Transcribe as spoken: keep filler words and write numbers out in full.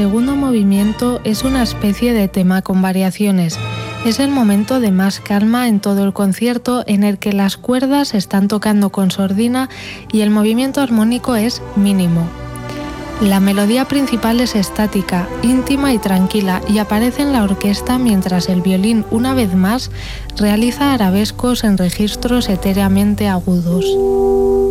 segundo movimiento es una especie de tema con variaciones. Es el momento de más calma en todo el concierto, en el que las cuerdas están tocando con sordina y el movimiento armónico es mínimo. La melodía principal es estática, íntima y tranquila, y aparece en la orquesta mientras el violín, una vez más, realiza arabescos en registros etéreamente agudos.